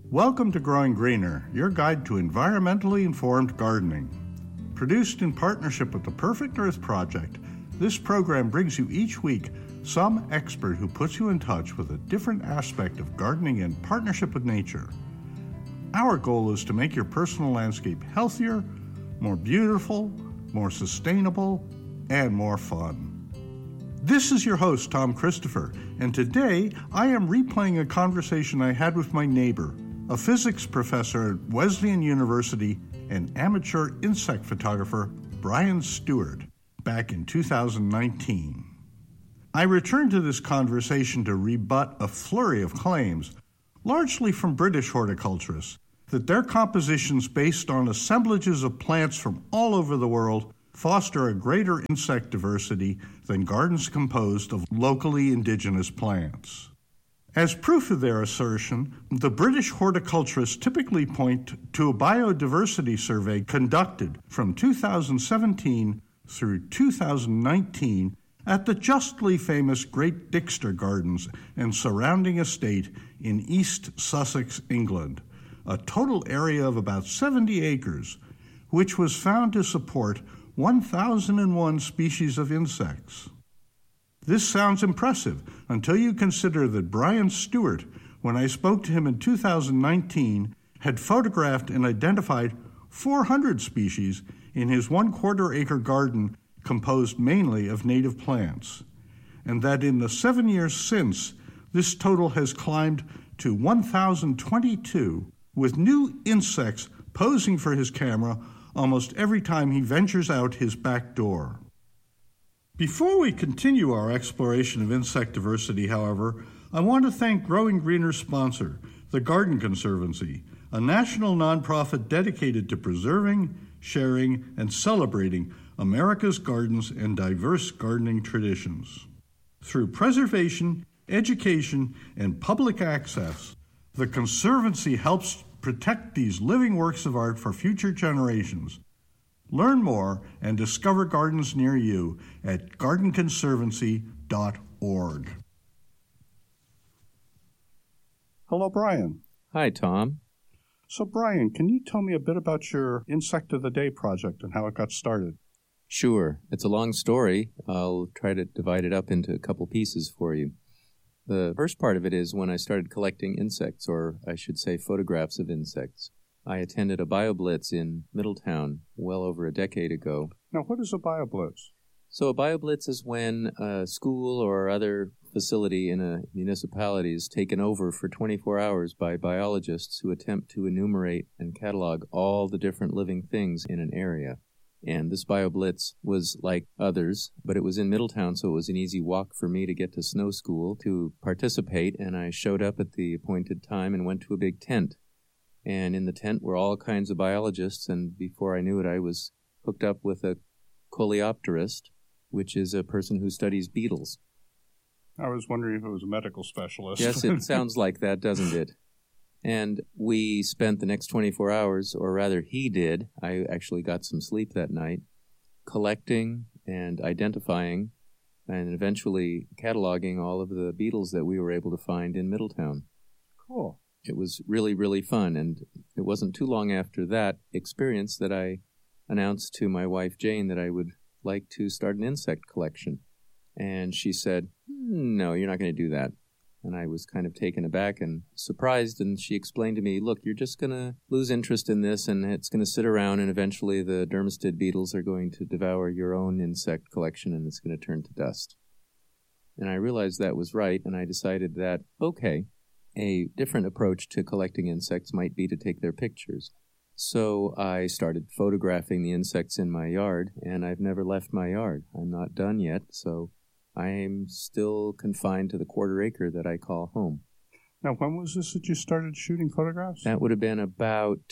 Welcome to Growing Greener, your guide to environmentally informed gardening. Produced in partnership with the Perfect Earth Project, this program brings you each week some expert who puts you in touch with a different aspect of gardening in partnership with nature. Our goal is to make your personal landscape healthier, more beautiful, more sustainable, and more fun. This is your host, Tom Christopher, and today I am replaying a conversation I had with my neighbor, a physics professor at Wesleyan University and amateur insect photographer, Brian Stewart, back in 2019. I returned to this conversation to rebut a flurry of claims, largely from British horticulturists, that their compositions based on assemblages of plants from all over the world foster a greater insect diversity than gardens composed of locally indigenous plants. As proof of their assertion, the British horticulturists typically point to a biodiversity survey conducted from 2017 through 2019 at the justly famous Great Dixter Gardens and surrounding estate in East Sussex, England, a total area of about 70 acres, which was found to support 1,001 species of insects. This sounds impressive until you consider that Brian Stewart, when I spoke to him in 2019, had photographed and identified 400 species in his 1/4 acre garden composed mainly of native plants, and that in the 7 years since, this total has climbed to 1,022, with new insects posing for his camera almost every time he ventures out his back door. Before we continue our exploration of insect diversity, however, I want to thank Growing Greener's sponsor, the Garden Conservancy, a national nonprofit dedicated to preserving, sharing, and celebrating America's gardens and diverse gardening traditions. Through preservation, education, and public access, the Conservancy helps protect these living works of art for future generations. Learn more and discover gardens near you at gardenconservancy.org. Hello, Brian. Hi, Tom. So, Brian, can you tell me a bit about your Insect of the Day project and how it got started? Sure. It's a long story. I'll try to divide it up into a couple pieces for you. The first part of it is when I started collecting insects, or I should say photographs of insects. I attended a BioBlitz in Middletown well over a decade ago. Now, what is a BioBlitz? So a BioBlitz is when a school or other facility in a municipality is taken over for 24 hours by biologists who attempt to enumerate and catalog all the different living things in an area. And this BioBlitz was like others, but it was in Middletown, so it was an easy walk for me to get to snow school to participate, and I showed up at the appointed time and went to a big tent. And in the tent were all kinds of biologists, and before I knew it, I was hooked up with a coleopterist, which is a person who studies beetles. I was wondering if it was a medical specialist. Yes, it sounds like that, doesn't it? And we spent the next 24 hours, or rather he did, I actually got some sleep that night, collecting and identifying and eventually cataloging all of the beetles that we were able to find in Middletown. Cool. It was really, really fun, and it wasn't too long after that experience that I announced to my wife Jane that I would like to start an insect collection. And she said, no, you're not going to do that. And I was kind of taken aback and surprised, and she explained to me, look, you're just going to lose interest in this, and it's going to sit around, and eventually the dermestid beetles are going to devour your own insect collection, and it's going to turn to dust. And I realized that was right, and I decided that, okay, a different approach to collecting insects might be to take their pictures. So I started photographing the insects in my yard, and I've never left my yard. I'm not done yet, so I'm still confined to the 1/4 acre that I call home. Now, when was this that you started shooting photographs? That would have been about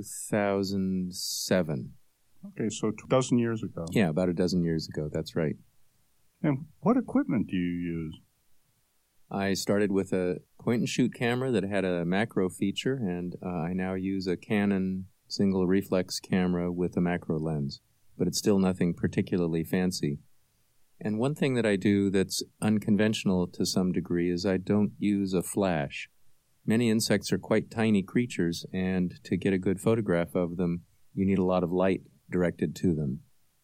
2007. Okay, so 12 years ago. Yeah, about a dozen years ago, that's right. And what equipment do you use? I started with a point-and-shoot camera that had a macro feature, and I now use a Canon single reflex camera with a macro lens, but it's still nothing particularly fancy. And one thing that I do that's unconventional to some degree is I don't use a flash. Many insects are quite tiny creatures, and to get a good photograph of them, you need a lot of light directed to them.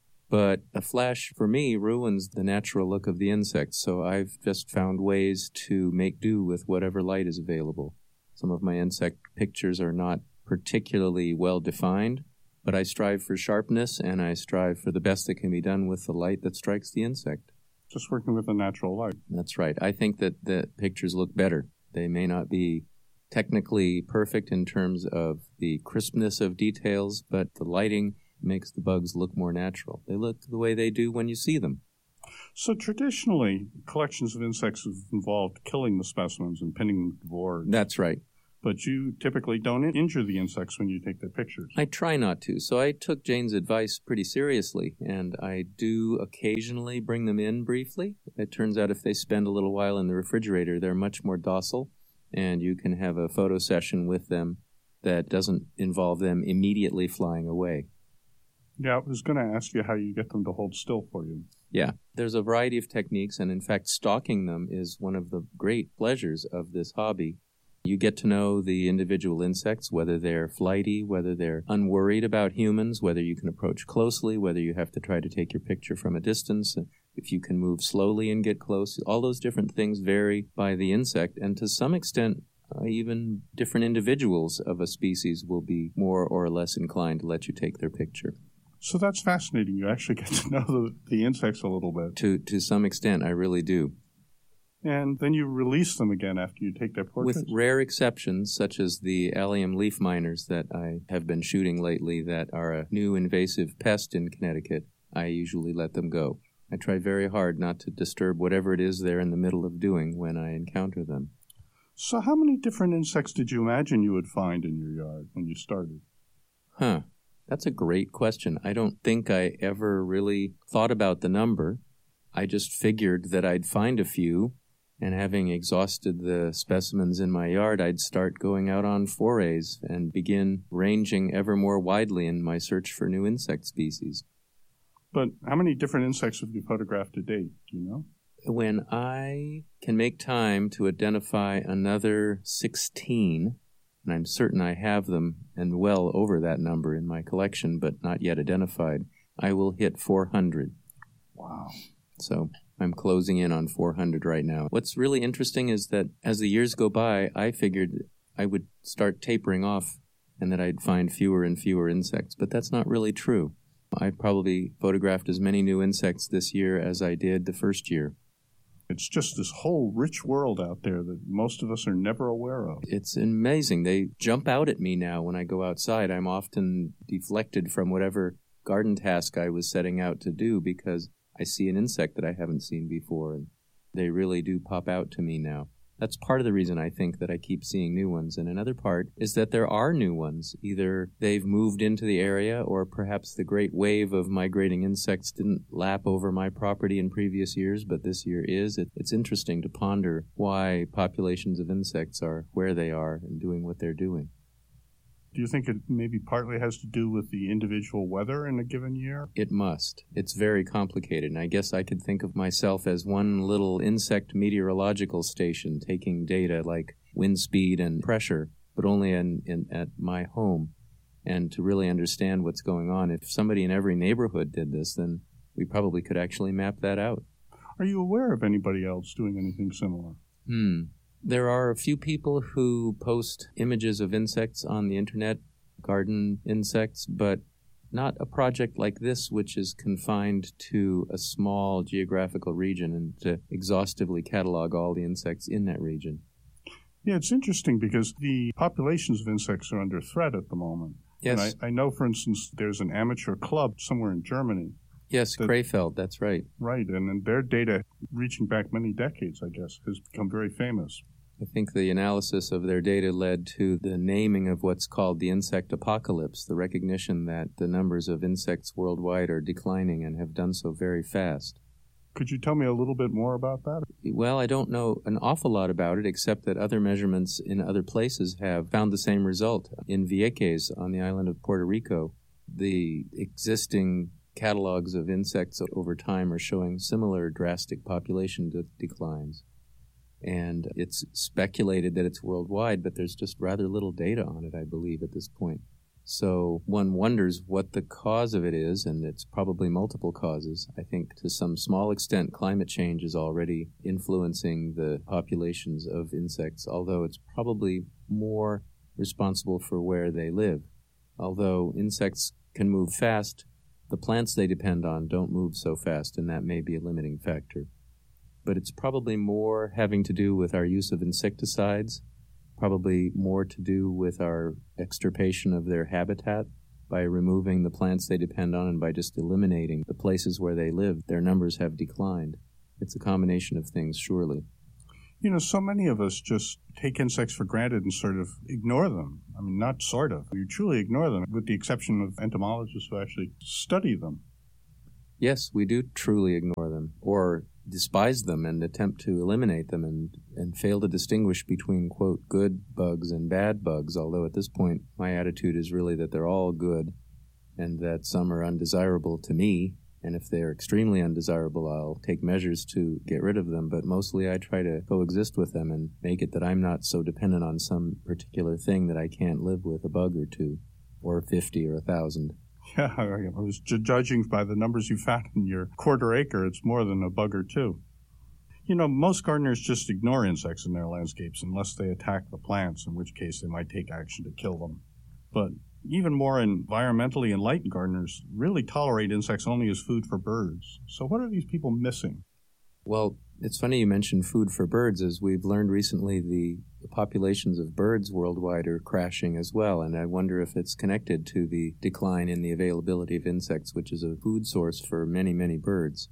But a flash, for me, ruins the natural look of the insect, so I've just found ways to make do with whatever light is available. Some of my insect pictures are not particularly well defined, but I strive for sharpness, and I strive for the best that can be done with the light that strikes the insect. Just working with the natural light. That's right. I think that the pictures look better. They may not be technically perfect in terms of the crispness of details, but the lighting makes the bugs look more natural. They look the way they do when you see them. So traditionally, collections of insects have involved killing the specimens and pinning them to boards. That's right. But you typically don't injure the insects when you take their pictures. I try not to. So I took Jane's advice pretty seriously, and I do occasionally bring them in briefly. It turns out if they spend a little while in the refrigerator, they're much more docile, and you can have a photo session with them that doesn't involve them immediately flying away. Yeah, I was going to ask you how you get them to hold still for you. Yeah, there's a variety of techniques, and in fact, stalking them is one of the great pleasures of this hobby. You get to know the individual insects, whether they're flighty, whether they're unworried about humans, whether you can approach closely, whether you have to try to take your picture from a distance, if you can move slowly and get close. All those different things vary by the insect, and to some extent, even different individuals of a species will be more or less inclined to let you take their picture. So that's fascinating. You actually get to know the insects a little bit. To some extent, I really do. And then you release them again after you take their portraits? With rare exceptions, such as the allium leaf miners that I have been shooting lately that are a new invasive pest in Connecticut, I usually let them go. I try very hard not to disturb whatever it is they're in the middle of doing when I encounter them. So how many different insects did you imagine you would find in your yard when you started? That's a great question. I don't think I ever really thought about the number. I just figured that I'd find a few, and having exhausted the specimens in my yard, I'd start going out on forays and begin ranging ever more widely in my search for new insect species. But how many different insects have you photographed to date? Do you know? When I can make time to identify another 16, and I'm certain I have them and well over that number in my collection, but not yet identified, I will hit 400. Wow. So I'm closing in on 400 right now. What's really interesting is that as the years go by, I figured I would start tapering off and that I'd find fewer and fewer insects, but that's not really true. I probably photographed as many new insects this year as I did the first year. It's just this whole rich world out there that most of us are never aware of. It's amazing. They jump out at me now when I go outside. I'm often deflected from whatever garden task I was setting out to do because I see an insect that I haven't seen before, and they really do pop out to me now. That's part of the reason I think that I keep seeing new ones. And another part is that there are new ones. Either they've moved into the area, or perhaps the great wave of migrating insects didn't lap over my property in previous years, but this year is. It's interesting to ponder why populations of insects are where they are and doing what they're doing. Do you think it maybe partly has to do with the individual weather in a given year? It must. It's very complicated, and I guess I could think of myself as one little insect meteorological station taking data like wind speed and pressure, but only at my home. And to really understand what's going on, if somebody in every neighborhood did this, then we probably could actually map that out. Are you aware of anybody else doing anything similar? There are a few people who post images of insects on the internet, garden insects, but not a project like this, which is confined to a small geographical region and to exhaustively catalog all the insects in that region. Yeah, it's interesting because the populations of insects are under threat at the moment. Yes. And I know, for instance, there's an amateur club somewhere in Germany. Yes, Krefeld, that's right. Right, and their data, reaching back many decades, I guess, has become very famous. I think the analysis of their data led to the naming of what's called the insect apocalypse, the recognition that the numbers of insects worldwide are declining and have done so very fast. Could you tell me a little bit more about that? Well, I don't know an awful lot about it, except that other measurements in other places have found the same result. In Vieques, on the island of Puerto Rico, the existing catalogs of insects over time are showing similar drastic population declines. And it's speculated that it's worldwide, but there's just rather little data on it, I believe, at this point. So one wonders what the cause of it is, and it's probably multiple causes. I think to some small extent, climate change is already influencing the populations of insects, although it's probably more responsible for where they live. Although insects can move fast, the plants they depend on don't move so fast, and that may be a limiting factor. But it's probably more having to do with our use of insecticides, probably more to do with our extirpation of their habitat by removing the plants they depend on and by just eliminating the places where they live. Their numbers have declined. It's a combination of things, surely. You know, so many of us just take insects for granted and sort of ignore them. I mean, not sort of. You truly ignore them, with the exception of entomologists who actually study them. Yes, we do truly ignore them, or despise them and attempt to eliminate them and fail to distinguish between, quote, good bugs and bad bugs, although at this point my attitude is really that they're all good and that some are undesirable to me, and if they're extremely undesirable, I'll take measures to get rid of them, but mostly I try to coexist with them and make it that I'm not so dependent on some particular thing that I can't live with a bug or two, or 50 or 1,000. Yeah, I was judging by the numbers you found in your quarter acre, it's more than a bug or two. You know, most gardeners just ignore insects in their landscapes unless they attack the plants, in which case they might take action to kill them. But even more environmentally enlightened gardeners really tolerate insects only as food for birds. So what are these people missing? Well, it's funny you mentioned food for birds. As we've learned recently, the populations of birds worldwide are crashing as well, and I wonder if it's connected to the decline in the availability of insects, which is a food source for many, many birds.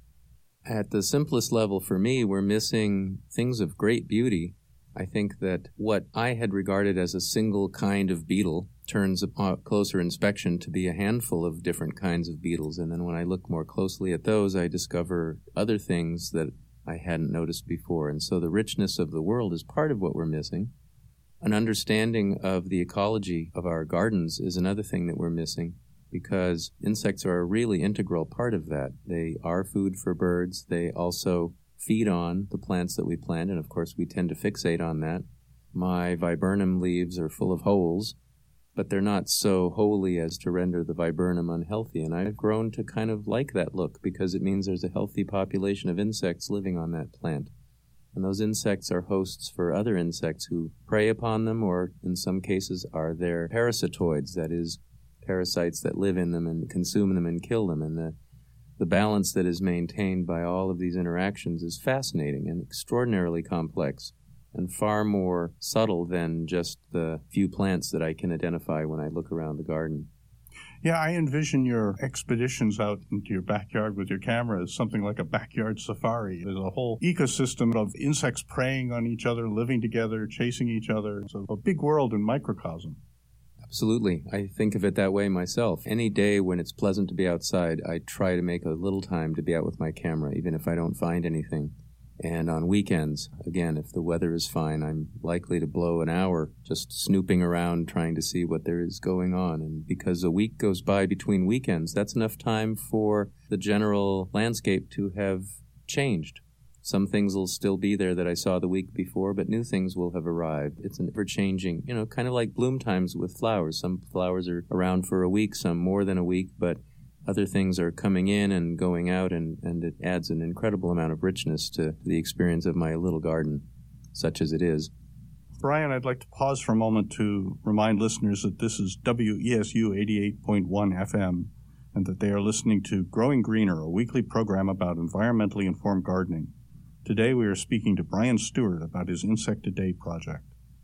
At the simplest level for me, we're missing things of great beauty. I think that what I had regarded as a single kind of beetle turns upon closer inspection to be a handful of different kinds of beetles, and then when I look more closely at those, I discover other things that I hadn't noticed before. And so the richness of the world is part of what we're missing. An understanding of the ecology of our gardens is another thing that we're missing, because insects are a really integral part of that. They are food for birds. They also feed on the plants that we plant, and of course we tend to fixate on that. My viburnum leaves are full of holes, but they're not so holy as to render the viburnum unhealthy, and I've grown to kind of like that look because it means there's a healthy population of insects living on that plant. And those insects are hosts for other insects who prey upon them, or in some cases are their parasitoids, that is, parasites that live in them and consume them and kill them. And the balance that is maintained by all of these interactions is fascinating and extraordinarily complex, and far more subtle than just the few plants that I can identify when I look around the garden. Yeah, I envision your expeditions out into your backyard with your camera as something like a backyard safari. There's a whole ecosystem of insects preying on each other, living together, chasing each other. It's a big world in microcosm. Absolutely. I think of it that way myself. Any day when it's pleasant to be outside, I try to make a little time to be out with my camera, even if I don't find anything. And on weekends, again, if the weather is fine, I'm likely to blow an hour just snooping around trying to see what there is going on. And because a week goes by between weekends, that's enough time for the general landscape to have changed. Some things will still be there that I saw the week before, but new things will have arrived. It's an ever-changing, kind of like bloom times with flowers. Some flowers are around for a week, some more than a week, but other things are coming in and going out, and it adds an incredible amount of richness to the experience of my little garden, such as it is. Brian, I'd like to pause for a moment to remind listeners that this is WESU 88.1 FM, and that they are listening to Growing Greener, a weekly program about environmentally informed gardening. Today we are speaking to Brian Stewart about his Insect Today project.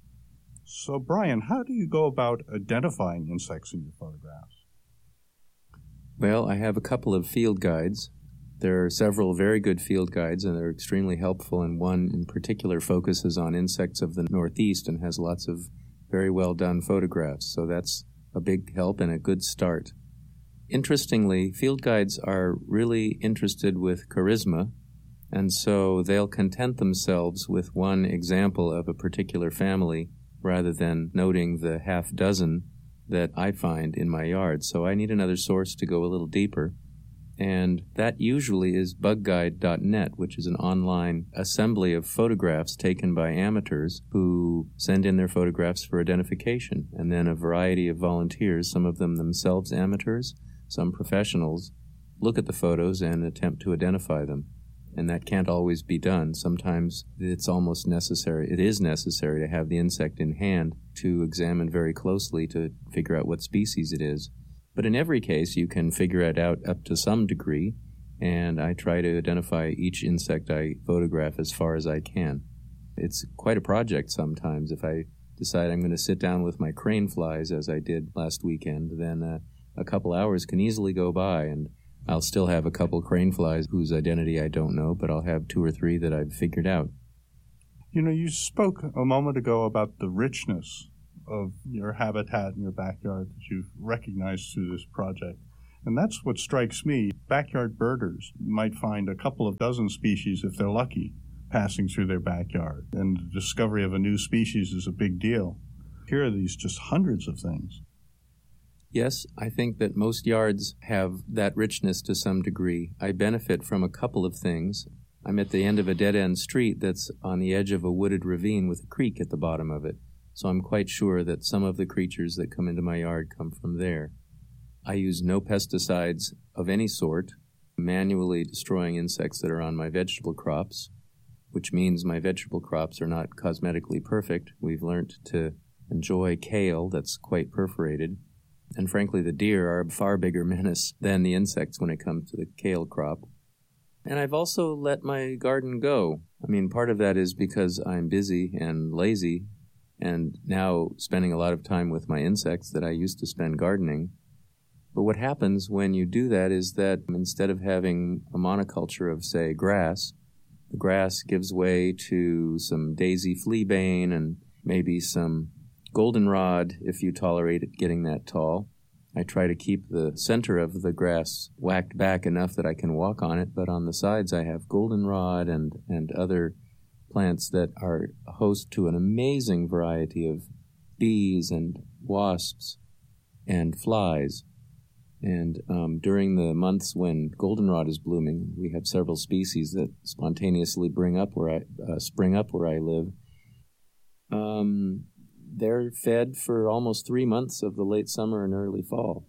So, Brian, how do you go about identifying insects in your photographs? Well, I have a couple of field guides. There are several very good field guides, and they're extremely helpful, and one in particular focuses on insects of the Northeast and has lots of very well done photographs, so that's a big help and a good start. Interestingly, field guides are really interested with charisma, and so they'll content themselves with one example of a particular family rather than noting the half dozen that I find in my yard. So I need another source to go a little deeper. And that usually is bugguide.net, which is an online assembly of photographs taken by amateurs who send in their photographs for identification. And then a variety of volunteers, some of them themselves amateurs, some professionals, look at the photos and attempt to identify them. And that can't always be done. Sometimes it's almost necessary, it is necessary to have the insect in hand to examine very closely to figure out what species it is. But in every case, you can figure it out up to some degree, and I try to identify each insect I photograph as far as I can. It's quite a project sometimes. If I decide I'm going to sit down with my crane flies, as I did last weekend, then a couple hours can easily go by, and I'll still have a couple crane flies whose identity I don't know, but I'll have 2 or 3 that I've figured out. You know, you spoke a moment ago about the richness of your habitat in your backyard that you've recognized through this project. And that's what strikes me. Backyard birders might find a couple of dozen species, if they're lucky, passing through their backyard. And the discovery of a new species is a big deal. Here are these just hundreds of things. Yes, I think that most yards have that richness to some degree. I benefit from a couple of things. I'm at the end of a dead-end street that's on the edge of a wooded ravine with a creek at the bottom of it. So I'm quite sure that some of the creatures that come into my yard come from there. I use no pesticides of any sort, manually destroying insects that are on my vegetable crops, which means my vegetable crops are not cosmetically perfect. We've learned to enjoy kale that's quite perforated. And frankly, the deer are a far bigger menace than the insects when it comes to the kale crop. And I've also let my garden go. I mean, part of that is because I'm busy and lazy, and now spending a lot of time with my insects that I used to spend gardening. But what happens when you do that is that instead of having a monoculture of, say, grass, the grass gives way to some daisy fleabane and maybe some goldenrod if you tolerate it getting that tall. I try to keep the center of the grass whacked back enough that I can walk on it, but on the sides I have goldenrod and other plants that are host to an amazing variety of bees and wasps and flies. And during the months when goldenrod is blooming, we have several species that spontaneously spring up where I live. They're fed for almost 3 months of the late summer and early fall.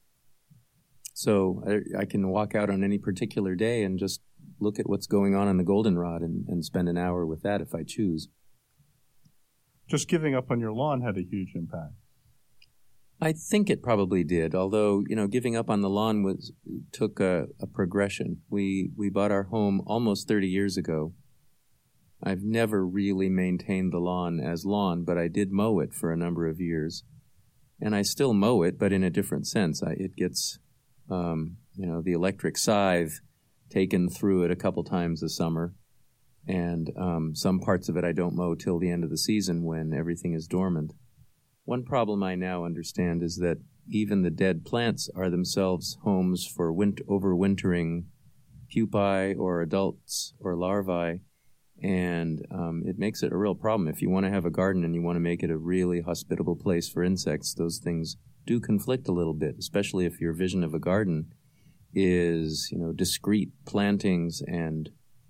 So I can walk out on any particular day and just look at what's going on the goldenrod and spend an hour with that if I choose. Just giving up on your lawn had a huge impact. I think it probably did, although, giving up on the lawn took a progression. We bought our home almost 30 years ago. I've never really maintained the lawn as lawn, but I did mow it for a number of years. And I still mow it, but in a different sense. It gets, the electric scythe taken through it a couple times a summer. And some parts of it I don't mow till the end of the season when everything is dormant. One problem I now understand is that even the dead plants are themselves homes for overwintering pupae or adults or larvae. And it makes it a real problem. If you want to have a garden and you want to make it a really hospitable place for insects, those things do conflict a little bit, especially if your vision of a garden is, discrete plantings and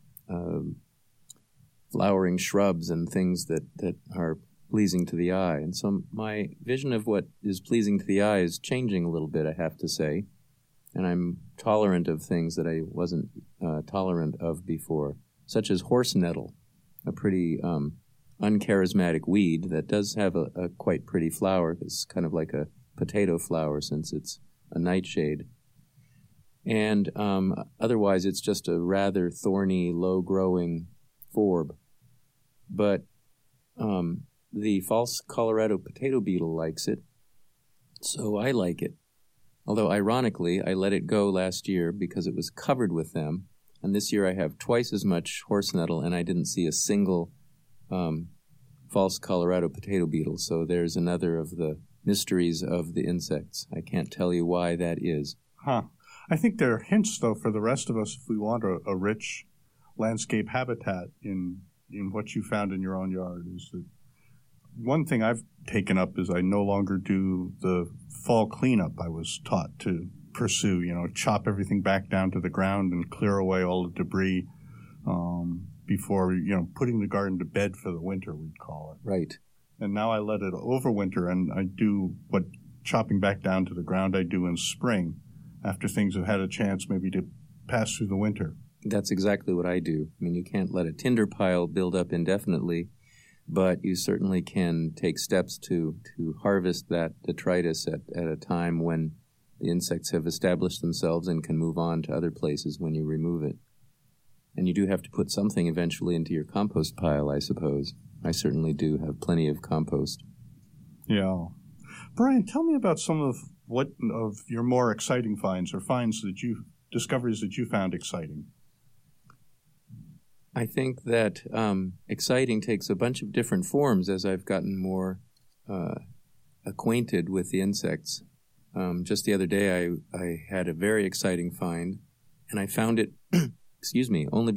flowering shrubs and things that are pleasing to the eye. And so my vision of what is pleasing to the eye is changing a little bit, I have to say. And I'm tolerant of things that I wasn't tolerant of before, such as horse nettle, a pretty uncharismatic weed that does have a quite pretty flower. It's kind of like a potato flower since it's a nightshade. And otherwise it's just a rather thorny, low-growing forb. But the false Colorado potato beetle likes it, so I like it. Although, ironically, I let it go last year because it was covered with them. And this year I have twice as much horse nettle, and I didn't see a single false Colorado potato beetle. So there's another of the mysteries of the insects. I can't tell you why that is. I think there are hints, though, for the rest of us if we want a rich landscape habitat in what you found in your own yard. Is that one thing I've taken up is I no longer do the fall cleanup I was taught to pursue, chop everything back down to the ground and clear away all the debris before, putting the garden to bed for the winter, we'd call it. Right. And now I let it overwinter, and I do what chopping back down to the ground I do in spring after things have had a chance maybe to pass through the winter. That's exactly what I do. I mean, you can't let a tinder pile build up indefinitely, but you certainly can take steps to harvest that detritus at a time when the insects have established themselves and can move on to other places when you remove it. And you do have to put something eventually into your compost pile, I suppose. I certainly do have plenty of compost. Yeah. Brian, tell me about some of your more exciting finds or discoveries that you found exciting. I think that exciting takes a bunch of different forms as I've gotten more acquainted with the insects. Just the other day, I had a very exciting find, and I found it, only